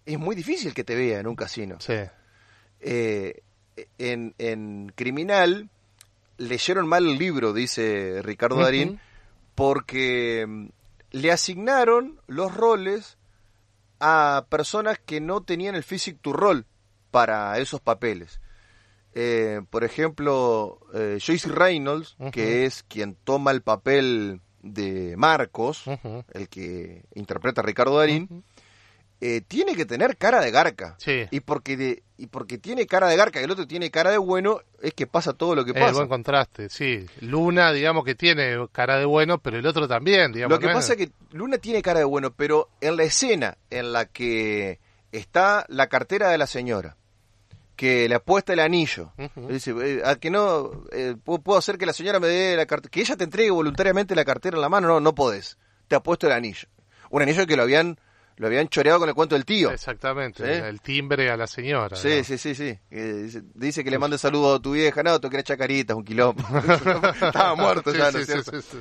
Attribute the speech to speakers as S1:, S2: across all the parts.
S1: es muy difícil que te vea en un casino.
S2: Sí.
S1: En Criminal leyeron mal el libro, dice Ricardo Darín,
S2: Ujú.
S1: porque le asignaron los roles a personas que no tenían el physique to role para esos papeles. Por ejemplo, Joyce Reynolds,
S2: Ujú.
S1: que es quien toma el papel de Marcos,
S2: Ujú.
S1: el que interpreta a Ricardo Darín,
S2: Ujú.
S1: tiene que tener cara de garca.
S2: Sí.
S1: Y porque tiene cara de garca y el otro tiene cara de bueno, es que pasa todo lo que
S2: El
S1: pasa.
S2: buen contraste, sí. Luna, digamos que tiene cara de bueno, pero el otro también, digamos.
S1: Lo que pasa es que Luna tiene cara de bueno, pero en la escena en la que está la cartera de la señora, que le apuesta el anillo,
S2: Ujú.
S1: dice, a que no, puedo hacer que la señora me dé la cartera, que ella te entregue voluntariamente la cartera en la mano, no podés, te apuesto el anillo. Un anillo que lo habían choreado con el cuento del tío.
S2: Exactamente,
S1: ¿Sí?
S2: el timbre a la señora.
S1: Sí,
S2: ¿no?
S1: sí. Dice que le mande saludos a tu vieja, no, tú querés chacaritas, un quilombo. Estaba muerto ya, ¿no es cierto?
S2: Sí.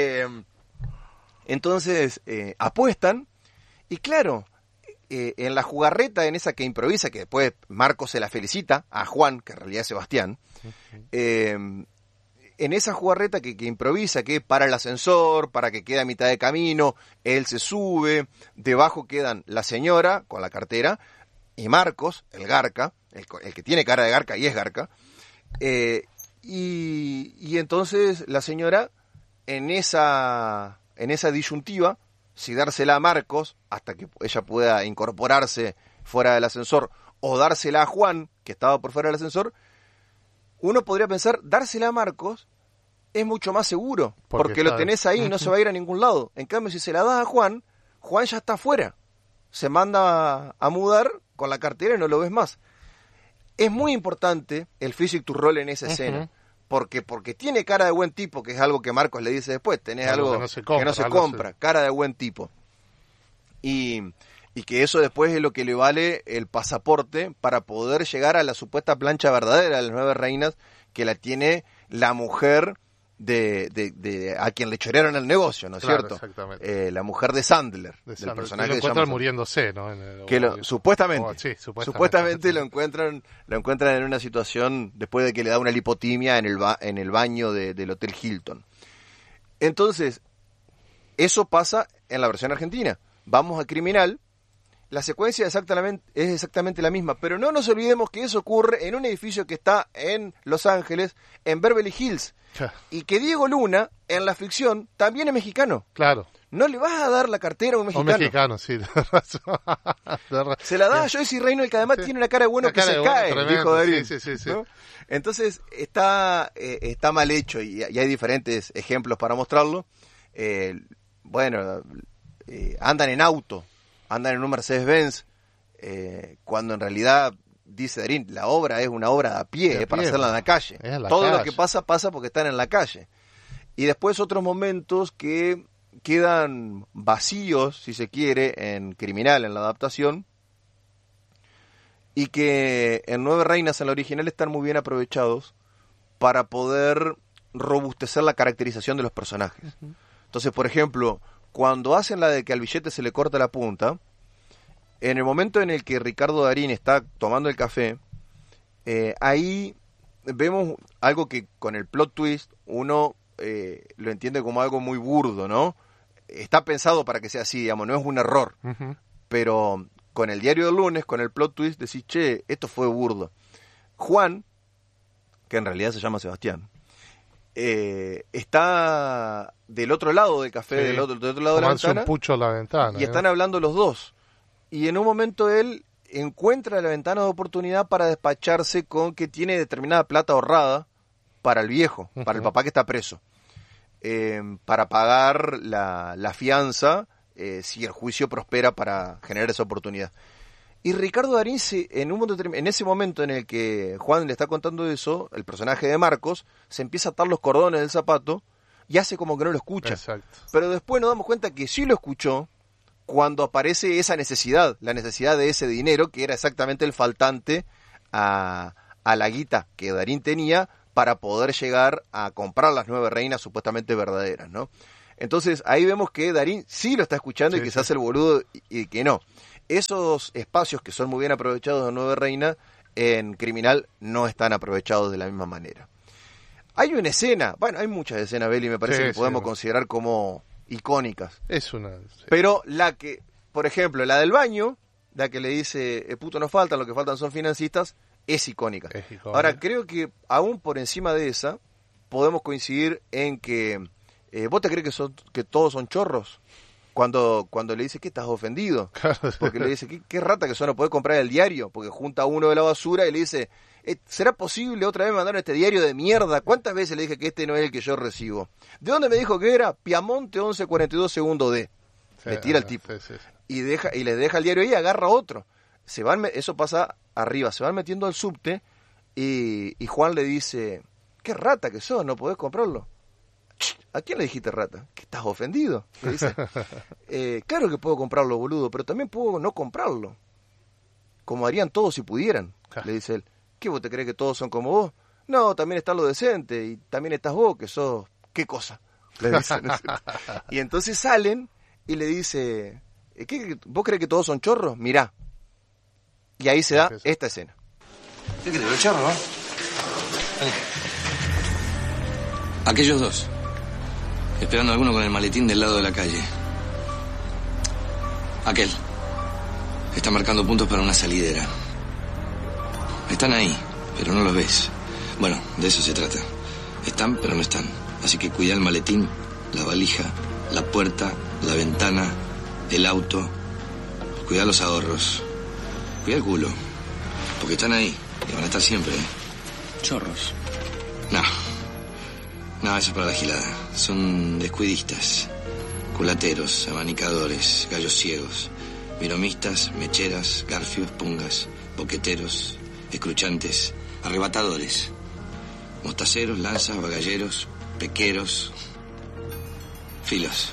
S1: Entonces, apuestan, y claro, en la jugarreta, en esa que improvisa, que después Marcos se la felicita a Juan, que en realidad es Sebastián, en esa jugarreta que improvisa, que para el ascensor, para que quede a mitad de camino, él se sube, debajo quedan la señora con la cartera y Marcos, el garca, el que tiene cara de garca y es garca, y entonces la señora en esa disyuntiva, si dársela a Marcos hasta que ella pueda incorporarse fuera del ascensor, o dársela a Juan, que estaba por fuera del ascensor, uno podría pensar, dársela a Marcos es mucho más seguro, porque lo tenés ahí y no se va a ir a ningún lado. En cambio, si se la das a Juan, Juan ya está afuera. Se manda a mudar con la cartera y no lo ves más. Es muy importante el physique to role en esa escena, porque tiene cara de buen tipo, que es algo que Marcos le dice después, tenés algo que no se compra, cara de buen tipo. Y que eso después es lo que le vale el pasaporte para poder llegar a la supuesta plancha verdadera de las 9 reinas, que la tiene la mujer de a quien le chorearon el negocio, ¿no es cierto?
S2: Exactamente.
S1: La mujer de Sandler, del personaje
S2: que lo encuentran
S1: de
S2: muriéndose, ¿no?
S1: Supuestamente. Supuestamente lo encuentran en una situación después de que le da una lipotimia en el baño del Hotel Hilton. Entonces, eso pasa en la versión argentina. Vamos a Criminal. La secuencia es exactamente la misma, pero no nos olvidemos que eso ocurre en un edificio que está en Los Ángeles, en Beverly Hills, y que Diego Luna, en la ficción, también es mexicano.
S2: Claro.
S1: No le vas a dar la cartera a un mexicano.
S2: Un mexicano, sí.
S1: Se la da a Joyce Reynolds, que además tiene una cara de bueno que se cae, dijo Darín.
S2: Sí.
S1: ¿No? Entonces, está mal hecho, y hay diferentes ejemplos para mostrarlo. Andan en auto, andan en un Mercedes-Benz, cuando en realidad, dice Darín, la obra es una obra de a pie, para hacerla en la calle. Todo lo que pasa porque están en la calle. Y después otros momentos que quedan vacíos, si se quiere, en Criminal, en la adaptación, y que en 9 reinas, en la original, están muy bien aprovechados para poder robustecer la caracterización de los personajes. Entonces, por ejemplo, cuando hacen la de que al billete se le corta la punta, en el momento en el que Ricardo Darín está tomando el café, ahí vemos algo que con el plot twist uno lo entiende como algo muy burdo, ¿no? Está pensado para que sea así, digamos, no es un error. Pero con el diario del lunes, con el plot twist, decís, che, esto fue burdo. Juan, que en realidad se llama Sebastián, está del otro lado del café, del otro lado de la ventana,
S2: un pucho a la ventana,
S1: y están hablando los dos. Y en un momento él encuentra la ventana de oportunidad para despacharse con que tiene determinada plata ahorrada para el viejo, para el papá que está preso, para pagar la fianza si el juicio prospera, para generar esa oportunidad. Y Ricardo Darín, en ese momento en el que Juan le está contando eso, el personaje de Marcos se empieza a atar los cordones del zapato y hace como que no lo escucha.
S2: Exacto.
S1: Pero después nos damos cuenta que sí lo escuchó cuando aparece esa necesidad, la necesidad de ese dinero, que era exactamente el faltante a la guita que Darín tenía para poder llegar a comprar las 9 reinas supuestamente verdaderas, ¿no? Entonces ahí vemos que Darín sí lo está escuchando, y que se hace el boludo y que no. esos espacios que son muy bien aprovechados de Nueve Reinas, en Criminal no están aprovechados de la misma manera. Hay una escena, bueno, hay muchas escenas, Beli, me parece que podemos considerar como icónicas.
S2: Es una... Sí.
S1: Pero la que, por ejemplo, la del baño, la que le dice, puto no faltan, lo que faltan son financistas, es icónica. Ahora, creo que aún por encima de esa, podemos coincidir en que, ¿vos te crees que todos son chorros? Cuando le dice que estás ofendido, porque le dice, ¿qué rata que son? No podés comprar el diario, porque junta uno de la basura y le dice, ¿será posible otra vez mandar este diario de mierda? ¿Cuántas veces le dije que este no es el que yo recibo? ¿De dónde me dijo que era? Piamonte 1142 segundo D. Le tira el tipo. Y le deja el diario ahí y agarra otro. Eso pasa arriba, se van metiendo al subte y Juan le dice, ¿qué rata que sos? ¿No podés comprarlo? ¿A quién le dijiste rata? ¿Que estás ofendido? Le dice, claro que puedo comprarlo, boludo, pero también puedo no comprarlo. Como harían todos si pudieran, le dice él. ¿Qué, vos te crees que todos son como vos? No, también está lo decente y también estás vos, que sos... ¿Qué cosa? Le dicen. Y entonces salen y le dice, ¿vos crees que todos son chorros? Mirá. Y ahí se da esta escena.
S3: ¿Qué crees, el chorro, no? Aquellos dos, esperando a alguno con el maletín del lado de la calle. Aquel está marcando puntos para una salidera. Están ahí, pero no los ves. Bueno, de eso se trata. Están, pero no están. Así que cuida el maletín, la valija, la puerta, la ventana, el auto. Cuida los ahorros. Cuida el culo. Porque están ahí y van a estar siempre, ¿eh? Chorros. No, eso es para la gilada. Son descuidistas, culateros, abanicadores, gallos ciegos, viromistas, mecheras, garfios, pungas, boqueteros, escruchantes, arrebatadores, mostaceros, lanzas, bagalleros, pequeros, filos.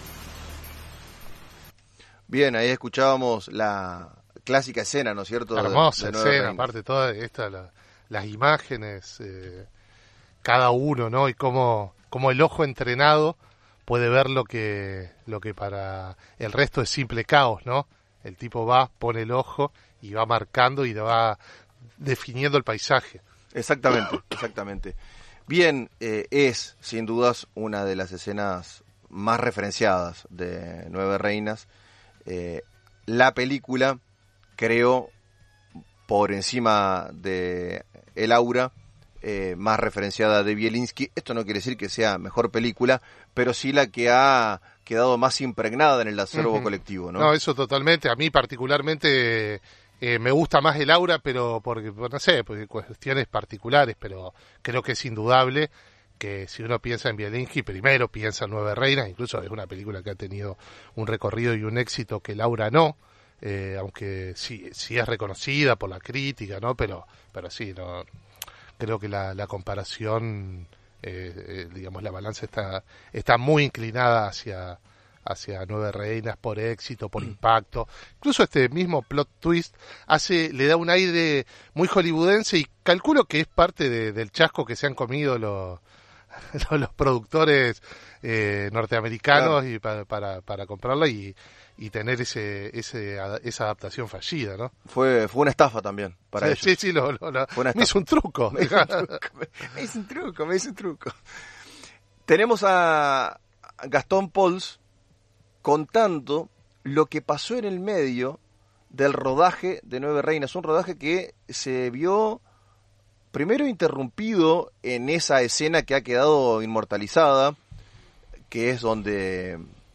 S1: Bien, ahí escuchábamos la clásica escena, ¿no es cierto?
S2: Hermosa escena, aparte todas las imágenes... cada uno, ¿no? Y cómo el ojo entrenado puede ver lo que para el resto es simple caos, ¿no? El tipo va, pone el ojo y va marcando y va definiendo el paisaje.
S1: Exactamente. Bien, es sin dudas una de las escenas más referenciadas de Nueve Reinas. La película creó por encima de El Aura, más referenciada de Bielinski. Esto no quiere decir que sea mejor película, pero sí la que ha quedado más impregnada en el acervo colectivo, ¿no?
S2: No, eso totalmente. A mí particularmente me gusta más El Aura, pero porque cuestiones particulares, pero creo que es indudable que si uno piensa en Bielinski, primero piensa en Nueve Reinas, incluso es una película que ha tenido un recorrido y un éxito que El Aura no, aunque sí es reconocida por la crítica, ¿no? Pero sí, no... Creo que la comparación, digamos, la balanza está muy inclinada hacia Nueve Reinas por éxito, por impacto. Incluso este mismo plot twist le da un aire muy hollywoodense y calculo que es parte del chasco que se han comido los productores norteamericanos, claro, y para comprarla y tener esa adaptación fallida, ¿no?
S1: Fue una estafa también para ellos.
S2: Sí, me hizo un truco.
S1: Me hizo un truco. Tenemos a Gastón Pauls contando lo que pasó en el medio del rodaje de Nueve Reinas, un rodaje que se vio primero interrumpido en esa escena que ha quedado inmortalizada, que es donde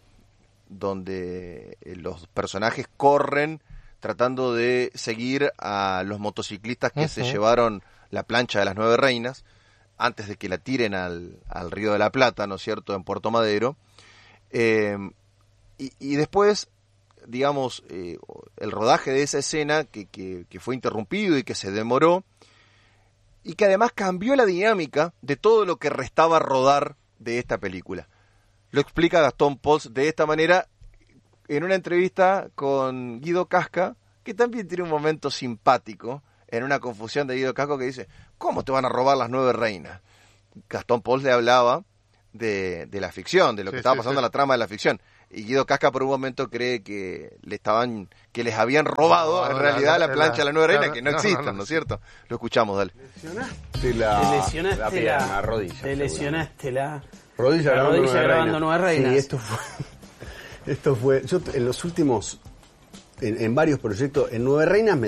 S1: los personajes corren tratando de seguir a los motociclistas que se llevaron la plancha de las Nueve Reinas antes de que la tiren al Río de la Plata, ¿no es cierto?, en Puerto Madero. Y después, digamos, el rodaje de esa escena que fue interrumpido y que se demoró, y que además cambió la dinámica de todo lo que restaba rodar de esta película. Lo explica Gastón Pauls de esta manera en una entrevista con Guido Casca, que también tiene un momento simpático, en una confusión de Guido Casca que dice, ¿cómo te van a robar las Nueve Reinas? Gastón Pauls le hablaba de la ficción, de lo que estaba pasando en la trama de la ficción. y Guido Casca por un momento cree que les habían robado en realidad la plancha de la Nueva Reina, que no existen, ¿no es cierto? Lo escuchamos, dale.
S4: Te lesionaste la rodilla. Te lesionaste la rodilla grabando Nueva Reina.
S5: Sí, esto fue, yo en los últimos, en varios proyectos, en Nueva Reinas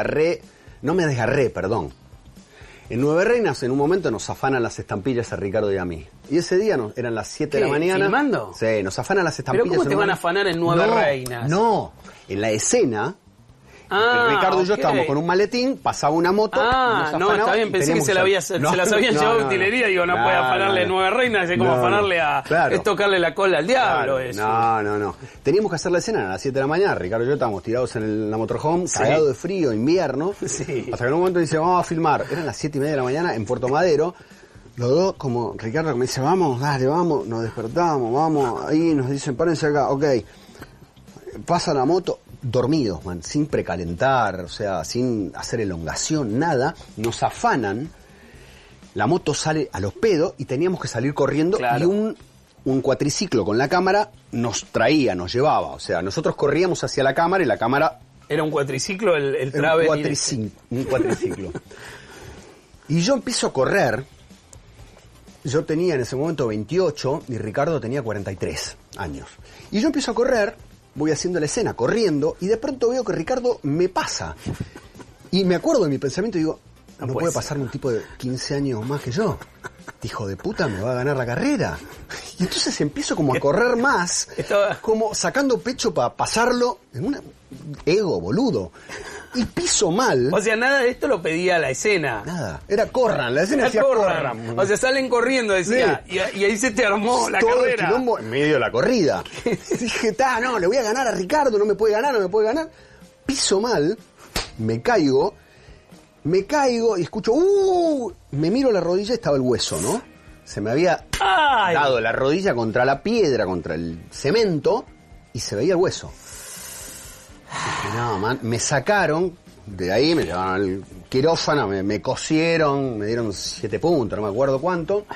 S5: En Nueva Reinas, en un momento, nos afanan las estampillas a Ricardo y a mí. Y ese día eran las 7 de la mañana.
S4: ¿Filmando?
S5: Sí, nos afanan las estampillas.
S4: ¿Pero cómo te van a afanar en Nueva Reinas?
S5: No, en la escena. Ricardo y yo estábamos con un maletín, pasaba una moto.
S4: Está bien, pensé que se las habían llevado a utilería. Digo, no puede afanarle a Nueva Reinas, es como afanarle es tocarle la cola al diablo. Eso.
S5: No. Teníamos que hacer la escena a las 7 de la mañana. Ricardo y yo estábamos tirados en la motorhome, cagados de frío, invierno. Sí. Hasta que en un momento dice, vamos a filmar. Eran las 7:30 de la mañana en Puerto Madero. Los dos, como Ricardo me dice, vamos, dale, vamos, nos despertamos, vamos, ahí nos dicen, párense acá, ok. Pasa la moto, dormidos, man, sin precalentar, o sea, sin hacer elongación, nada. Nos afanan, la moto sale a los pedos y teníamos que salir corriendo. Claro. Y un cuatriciclo con la cámara nos llevaba. O sea, nosotros corríamos hacia la cámara y la cámara...
S4: ¿Era un cuatriciclo el Travel?
S5: Un cuatriciclo. Y yo empiezo a correr. Yo tenía en ese momento 28 y Ricardo tenía 43 años. Y yo empiezo a correr, voy haciendo la escena, corriendo, y de pronto veo que Ricardo me pasa. Y me acuerdo de mi pensamiento y digo, no puede pasarme un tipo de 15 años más que yo. Este hijo de puta me va a ganar la carrera. Y entonces empiezo como a correr más, como sacando pecho para pasarlo en un ego boludo. Y piso mal.
S4: O sea, nada de esto lo pedía la escena.
S5: Nada. Era corran, la escena decía corran.
S4: O sea, salen corriendo, decía. Sí. Y ahí se te armó la
S5: todo
S4: carrera.
S5: El quilombo en medio de la corrida. Dije, no, le voy a ganar a Ricardo, no me puede ganar. Piso mal, me caigo y escucho, me miro la rodilla y estaba el hueso, ¿no? Se me había dado la rodilla contra la piedra, contra el cemento, y se veía el hueso. Dije, no, man, me sacaron de ahí, me llevaron al quirófano, me cosieron, me dieron 7 puntos, no me acuerdo cuánto.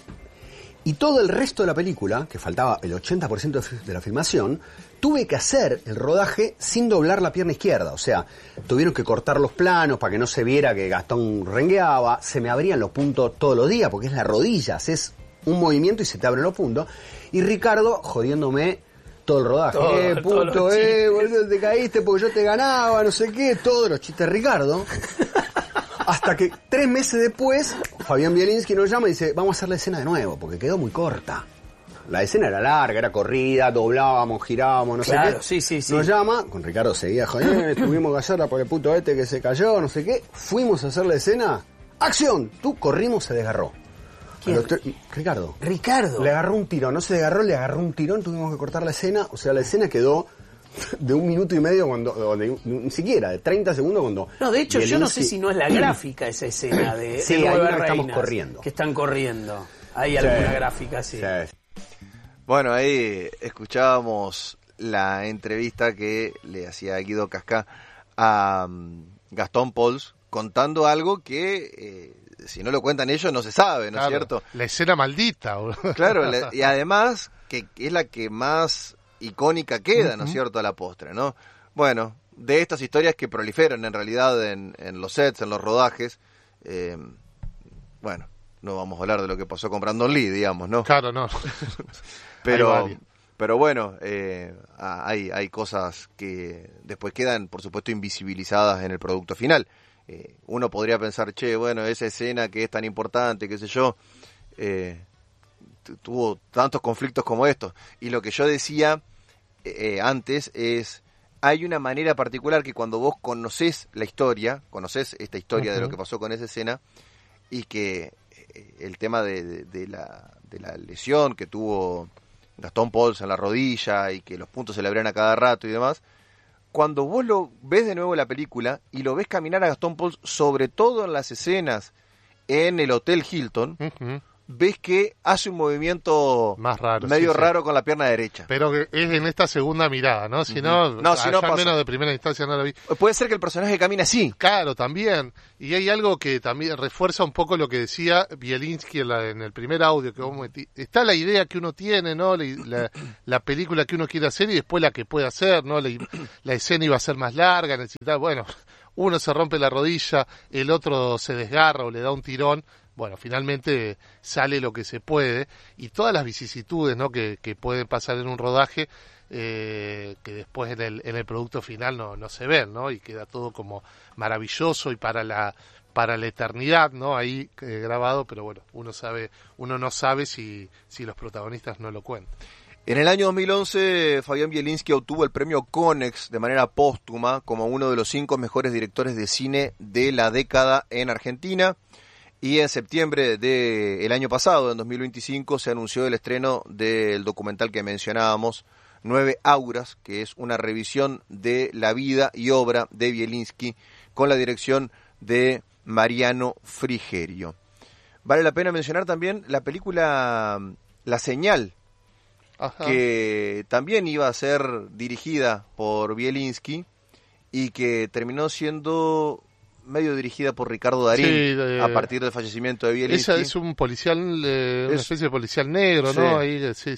S5: Y todo el resto de la película, que faltaba el 80% de la filmación, tuve que hacer el rodaje sin doblar la pierna izquierda. O sea, tuvieron que cortar los planos para que no se viera que Gastón rengueaba. Se me abrían los puntos todos los días, porque es la rodilla, haces un movimiento y se te abren los puntos. Y Ricardo jodiéndome todo el rodaje. Boludo, te caíste porque yo te ganaba, no sé qué. Todos los chistes de Ricardo. Hasta que 3 meses después, Fabián Bielinski nos llama y dice, vamos a hacer la escena de nuevo, porque quedó muy corta. La escena era larga, era corrida, doblábamos, girábamos, no sé qué. Sí. Nos llama, con Ricardo seguía jodiendo, tuvimos que hacerla por el puto que se cayó, no sé qué. Fuimos a hacer la escena. ¡Acción! Corrimos, se desgarró. Ricardo. Le agarró un tirón, no se desgarró, le agarró un tirón, tuvimos que cortar la escena. O sea, la escena quedó de 1 minuto y medio, ni siquiera, de 30 segundos cuando...
S4: No, de hecho, yo no sé si no es la gráfica esa escena de Nueva Reinas, estamos corriendo. Que están corriendo. Hay alguna gráfica, sí.
S1: Bueno, ahí escuchábamos la entrevista que le hacía Guido Casca a Gastón Pauls contando algo que si no lo cuentan ellos no se sabe, ¿no es cierto?
S2: La escena maldita.
S1: Claro, y además que es la que más icónica queda, ¿no es cierto?, a la postre, ¿no? Bueno, de estas historias que proliferan en realidad en los sets, en los rodajes, bueno, no vamos a hablar de lo que pasó con Brandon Lee, digamos, ¿no?
S2: Claro, no.
S1: Pero bueno, hay cosas que después quedan, por supuesto, invisibilizadas en el producto final. Uno podría pensar, bueno, esa escena que es tan importante, qué sé yo, tuvo tantos conflictos como estos. Y lo que yo decía antes es, hay una manera particular que cuando vos conocés la historia, conocés esta historia de lo que pasó con esa escena, y que el tema de la lesión que tuvo Gastón Pauls en la rodilla y que los puntos se le abrían a cada rato y demás, cuando vos lo ves de nuevo en la película y lo ves caminar a Gastón Pauls, sobre todo en las escenas en el Hotel Hilton, ves que hace un movimiento
S2: más raro,
S1: medio raro con la pierna derecha.
S2: Pero que es en esta segunda mirada, ¿no? Si no, al menos de primera instancia no lo vi.
S1: Puede ser que el personaje camine así.
S2: Claro, también. Y hay algo que también refuerza un poco lo que decía Bielinski en el primer audio que vos metí. Está la idea que uno tiene, ¿no? La película que uno quiere hacer y después la que puede hacer, ¿no? La escena iba a ser más larga, bueno, uno se rompe la rodilla, el otro se desgarra o le da un tirón. Bueno, finalmente sale lo que se puede y todas las vicisitudes, ¿no? que pueden pasar en un rodaje que después en el producto final no se ven, ¿no? Y queda todo como maravilloso y para la eternidad, ¿no? Ahí grabado, pero bueno, uno no sabe si los protagonistas no lo cuentan.
S1: En el año 2011, Fabián Bielinski obtuvo el premio Konex de manera póstuma como uno de los 5 mejores directores de cine de la década en Argentina. Y en septiembre del año pasado, en 2025, se anunció el estreno del documental que mencionábamos, 9 Auras, que es una revisión de la vida y obra de Bielinski con la dirección de Mariano Frigerio. Vale la pena mencionar también la película La Señal, ajá, que también iba a ser dirigida por Bielinski y que terminó siendo medio dirigida por Ricardo Darín, sí, a partir del fallecimiento de Bielinski.
S2: Esa es un policial, una especie de policial negro, sí, ¿no? Ahí, sí.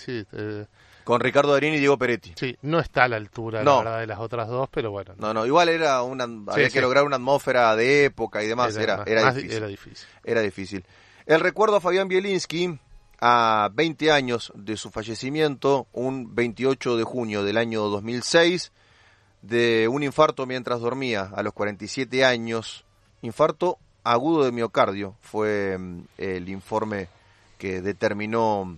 S1: Con Ricardo Darín y Diego Peretti.
S2: Sí, no está a la altura, la verdad, de las otras dos, pero bueno.
S1: No, igual era había que lograr una atmósfera de época y demás, era difícil. Era difícil. El recuerdo a Fabián Bielinski, a 20 años de su fallecimiento, un 28 de junio del año 2006, de un infarto mientras dormía a los 47 años, infarto agudo de miocardio, fue el informe que determinó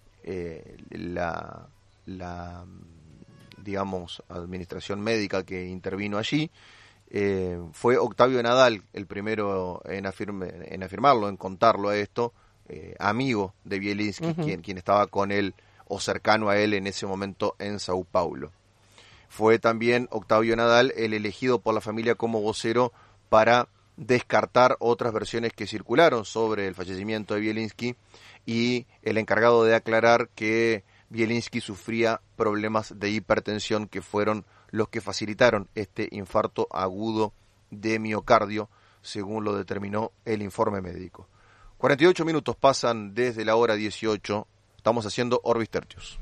S1: la digamos, administración médica que intervino allí. Fue Octavio Nadal el primero en afirmarlo, en contarlo a esto, amigo de Bielinski, uh-huh, quien estaba con él o cercano a él en ese momento en Sao Paulo. Fue también Octavio Nadal el elegido por la familia como vocero para descartar otras versiones que circularon sobre el fallecimiento de Bielinski y el encargado de aclarar que Bielinski sufría problemas de hipertensión que fueron los que facilitaron este infarto agudo de miocardio, según lo determinó el informe médico. 48 minutos pasan desde la hora 18. Estamos haciendo Orbis Tertius.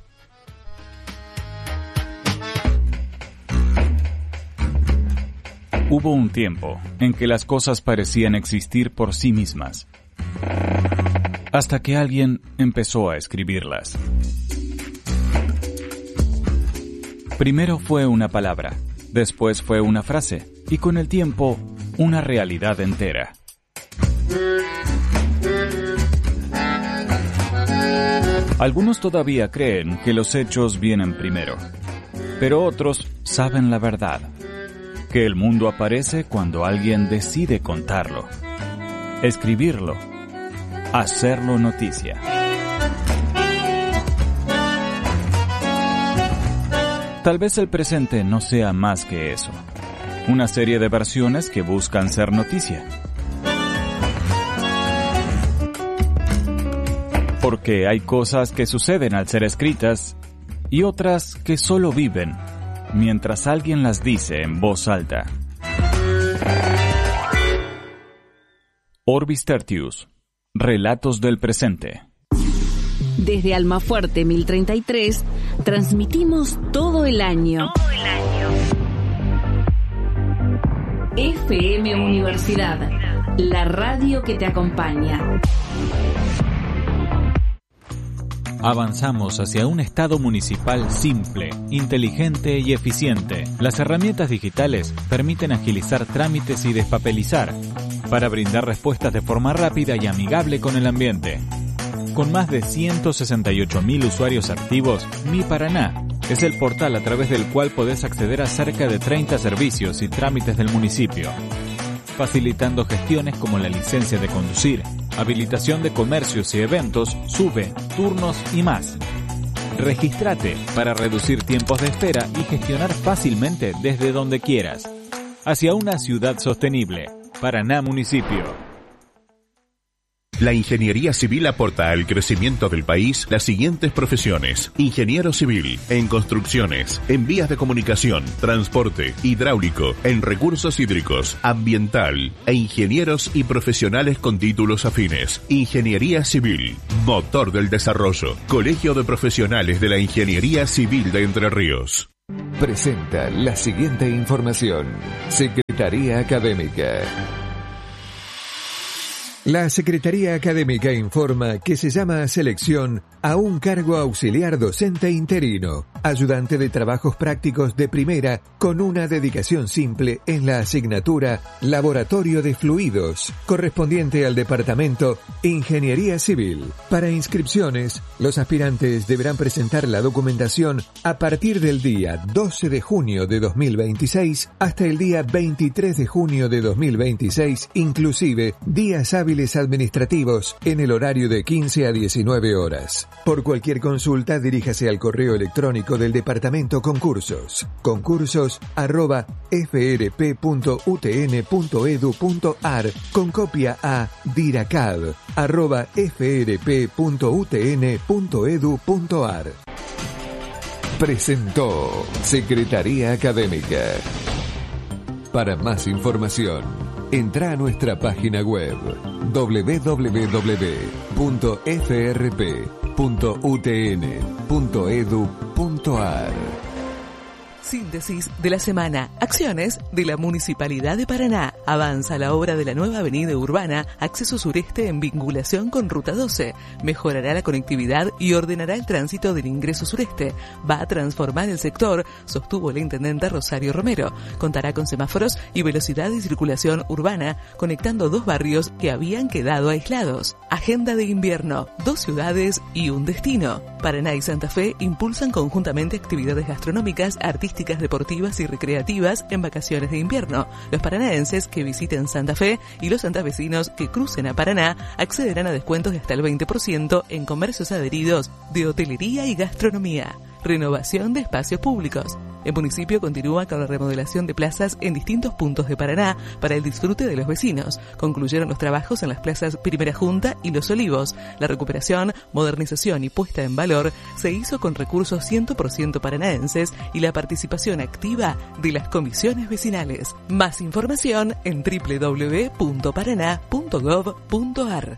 S6: Hubo un tiempo en que las cosas parecían existir por sí mismas, hasta que alguien empezó a escribirlas. Primero fue una palabra, después fue una frase, y con el tiempo, una realidad entera. Algunos todavía creen que los hechos vienen primero, pero otros saben la verdad, que el mundo aparece cuando alguien decide contarlo, escribirlo, hacerlo noticia. Tal vez el presente no sea más que eso, una serie de versiones que buscan ser noticia. Porque hay cosas que suceden al ser escritas y otras que solo viven mientras alguien las dice en voz alta. Orbis Tertius, relatos del presente.
S7: Desde Almafuerte 1033, transmitimos todo el año. FM Universidad, la radio que te acompaña.
S6: Avanzamos hacia un Estado municipal simple, inteligente y eficiente. Las herramientas digitales permiten agilizar trámites y despapelizar, para brindar respuestas de forma rápida y amigable con el ambiente. Con más de 168.000 usuarios activos, Mi Paraná es el portal a través del cual podés acceder a cerca de 30 servicios y trámites del municipio, facilitando gestiones como la licencia de conducir, habilitación de comercios y eventos, SUBE, turnos y más. Regístrate para reducir tiempos de espera y gestionar fácilmente desde donde quieras. Hacia una ciudad sostenible. Paraná Municipio.
S8: La ingeniería civil aporta al crecimiento del país las siguientes profesiones: ingeniero civil, en construcciones, en vías de comunicación, transporte, hidráulico, en recursos hídricos, ambiental, e ingenieros y profesionales con títulos afines. Ingeniería civil, motor del desarrollo. Colegio de Profesionales de la Ingeniería Civil de Entre Ríos.
S9: Presenta la siguiente información. Secretaría Académica. La Secretaría Académica informa que se llama a selección a un cargo auxiliar docente interino, ayudante de trabajos prácticos de primera, con una dedicación simple en la asignatura Laboratorio de Fluidos, correspondiente al Departamento Ingeniería Civil. Para inscripciones, los aspirantes deberán presentar la documentación a partir del día 12 de junio de 2026 hasta el día 23 de junio de 2026, inclusive días hábiles administrativos en el horario de 15 a 19 horas. Por cualquier consulta, diríjase al correo electrónico del Departamento Concursos, concursos@frp.utn.edu.ar, con copia a diracad@frp.utn.edu.ar. Presentó Secretaría Académica. Para más información, entra a nuestra página web www.frp.utn.edu.ar.
S10: Síntesis de la semana. Acciones de la Municipalidad de Paraná. Avanza la obra de la nueva avenida urbana, acceso sureste en vinculación con Ruta 12. Mejorará la conectividad y ordenará el tránsito del ingreso sureste. Va a transformar el sector, sostuvo la intendenta Rosario Romero. Contará con semáforos y velocidad de circulación urbana, conectando dos barrios que habían quedado aislados. Agenda de invierno. 2 ciudades y un destino. Paraná y Santa Fe impulsan conjuntamente actividades gastronómicas, artísticas, deportivas y recreativas en vacaciones de invierno. Los paranaenses que visiten Santa Fe y los santafesinos que crucen a Paraná accederán a descuentos de hasta el 20% en comercios adheridos de hotelería y gastronomía. Renovación de espacios públicos. El municipio continúa con la remodelación de plazas en distintos puntos de Paraná para el disfrute de los vecinos. Concluyeron los trabajos en las plazas Primera Junta y Los Olivos. La recuperación, modernización y puesta en valor se hizo con recursos 100% paranaenses y la participación activa de las comisiones vecinales. Más información en www.paraná.gov.ar.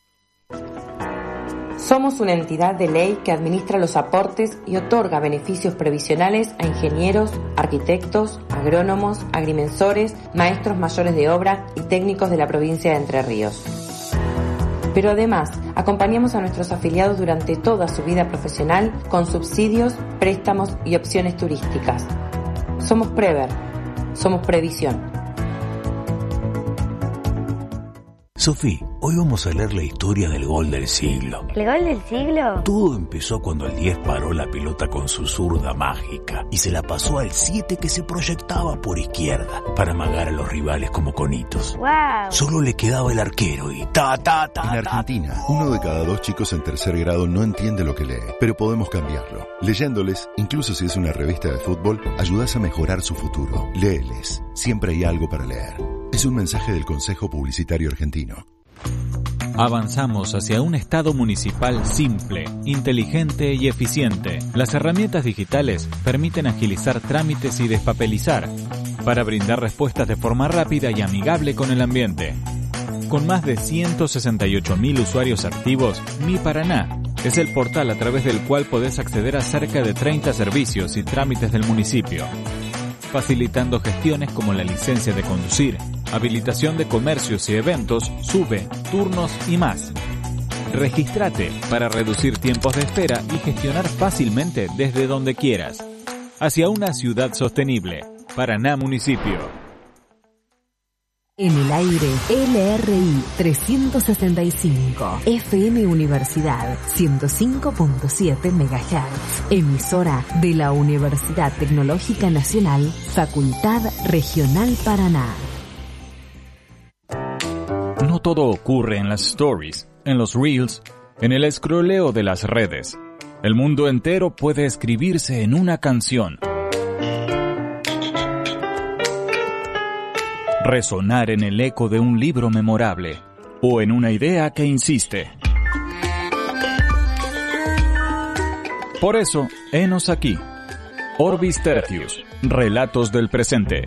S11: Somos una entidad de ley que administra los aportes y otorga beneficios previsionales a ingenieros, arquitectos, agrónomos, agrimensores, maestros mayores de obra y técnicos de la provincia de Entre Ríos. Pero además, acompañamos a nuestros afiliados durante toda su vida profesional con subsidios, préstamos y opciones turísticas. Somos Prever, somos Previsión.
S12: Sofi, hoy vamos a leer la historia del gol del siglo.
S13: ¿El gol del siglo?
S12: Todo empezó cuando el 10 paró la pelota con su zurda mágica y se la pasó al 7 que se proyectaba por izquierda para amagar a los rivales como conitos.
S13: ¡Wow!
S12: Solo le quedaba el arquero y ta.
S14: En Argentina, 1 de cada 2 chicos en tercer grado no entiende lo que lee, pero podemos cambiarlo. Leyéndoles, incluso si es una revista de fútbol, ayudas a mejorar su futuro. Léeles, siempre hay algo para leer. Es un mensaje del Consejo Publicitario Argentino.
S6: Avanzamos hacia un Estado municipal simple, inteligente y eficiente. Las herramientas digitales permiten agilizar trámites y despapelizar, para brindar respuestas de forma rápida y amigable con el ambiente. Con más de 168.000 usuarios activos, Mi Paraná es el portal a través del cual podés acceder a cerca de 30 servicios y trámites del municipio, facilitando gestiones como la licencia de conducir, habilitación de comercios y eventos, SUBE, turnos y más. Regístrate para reducir tiempos de espera y gestionar fácilmente desde donde quieras. Hacia una ciudad sostenible. Paraná Municipio.
S15: En el aire, LRI 365, FM Universidad 105.7 MHz, emisora de la Universidad Tecnológica Nacional, Facultad Regional Paraná.
S6: No todo ocurre en las stories, en los reels, en el scrolleo de las redes. El mundo entero puede escribirse en una canción, resonar en el eco de un libro memorable o en una idea que insiste. Por eso, henos aquí. Orbis Tertius, relatos del presente.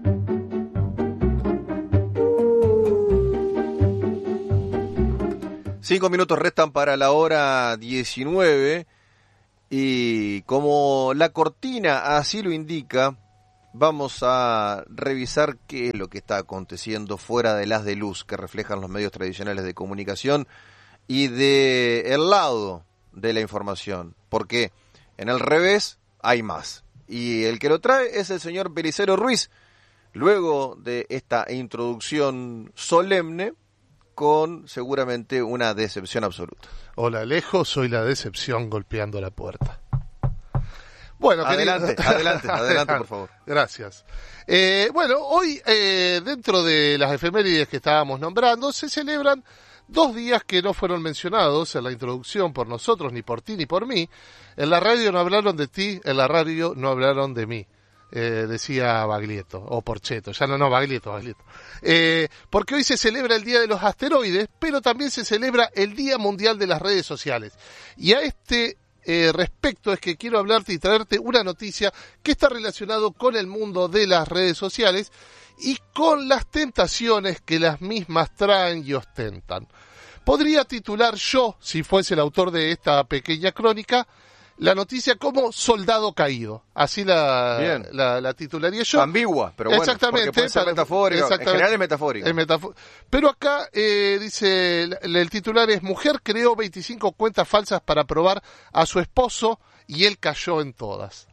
S1: Cinco minutos restan para la hora 19 y como la cortina así lo indica, vamos a revisar qué es lo que está aconteciendo fuera del haz de luz que reflejan los medios tradicionales de comunicación y del lado de la información, porque en el revés hay más. Y el que lo trae es el señor Belicero Ruiz, luego de esta introducción solemne, con seguramente una decepción absoluta.
S2: Hola Alejo, soy la decepción golpeando la puerta. Bueno,
S1: adelante, por favor.
S2: Gracias. Bueno, hoy dentro de las efemérides que estábamos nombrando, se celebran 2 días que no fueron mencionados en la introducción por nosotros, ni por ti ni por mí. En la radio no hablaron de ti, en la radio no hablaron de mí. Decía Baglietto, o Porchetto, Baglietto. Porque hoy se celebra el Día de los Asteroides, pero también se celebra el Día Mundial de las Redes Sociales. Y a este respecto es que quiero hablarte y traerte una noticia que está relacionado con el mundo de las redes sociales y con las tentaciones que las mismas traen y ostentan. Podría titular yo, si fuese el autor de esta pequeña crónica, la noticia como soldado caído. Así la titularía yo.
S1: Ambigua, pero bueno,
S2: exactamente,
S1: porque puede ser metafórica. En general es metafórica.
S2: Pero acá dice, el titular es: mujer creó 25 cuentas falsas para probar a su esposo y él cayó en todas.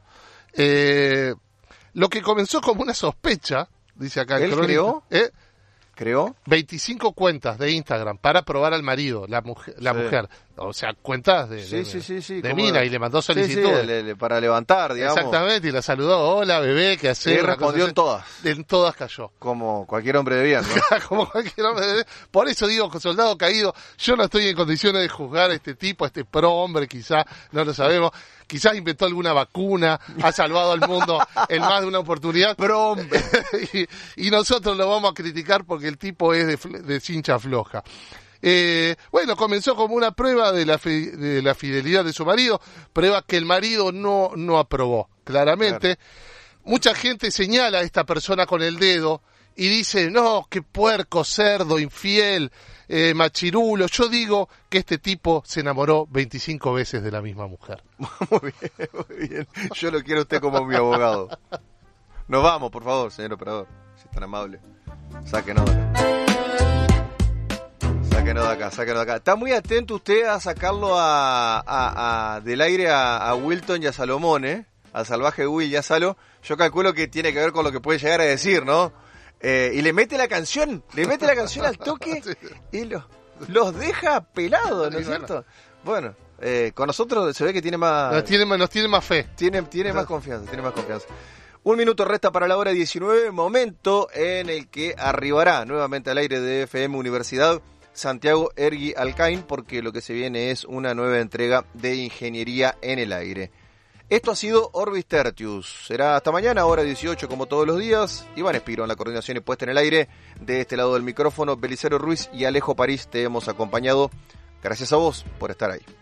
S2: Lo que comenzó como una sospecha, dice acá.
S1: ¿Él creó?
S2: 25 cuentas de Instagram para probar al marido, la mujer. O sea, cuentas de mina, y le mandó solicitudes.
S1: Sí, para levantar, digamos.
S2: Exactamente, y la saludó: hola bebé, ¿qué haces?
S1: Y respondió en todas.
S2: En todas cayó.
S1: Como cualquier hombre de bien, ¿no?
S2: Como cualquier hombre de bien. Por eso digo, soldado caído, yo no estoy en condiciones de juzgar a este tipo, a este pro hombre, quizá, no lo sabemos. Quizás inventó alguna vacuna, ha salvado al mundo en más de una oportunidad.
S1: Pro hombre.
S2: y nosotros lo vamos a criticar porque el tipo es de cincha floja. Bueno, comenzó como una prueba de la fidelidad de su marido, prueba que el marido no aprobó, claramente. Claro. Mucha gente señala a esta persona con el dedo y dice: no, qué puerco, cerdo, infiel, machirulo. Yo digo que este tipo se enamoró 25 veces de la misma mujer.
S1: Muy bien. Yo lo quiero a usted como mi abogado. Nos vamos, por favor, señor operador, si es tan amable. Sáquenos de acá. Está muy atento usted a sacarlo del aire a Wilton y a Salomón, al salvaje Will y a Salo. Yo calculo que tiene que ver con lo que puede llegar a decir, ¿no? Y le mete la canción al toque y los deja pelados, ¿no es cierto? Bueno, con nosotros se ve que tiene más...
S2: Nos tiene más fe.
S1: Tiene más confianza. 1 minuto resta para la hora 19, momento en el que arribará nuevamente al aire de FM Universidad Santiago Ergui Alcaín, porque lo que se viene es una nueva entrega de Ingeniería en el Aire. Esto ha sido Orbis Tertius. Será hasta mañana, hora 18, como todos los días. Iván Espiro en la coordinación y puesta en el aire. De este lado del micrófono, Belicero Ruiz y Alejo París te hemos acompañado. Gracias a vos por estar ahí.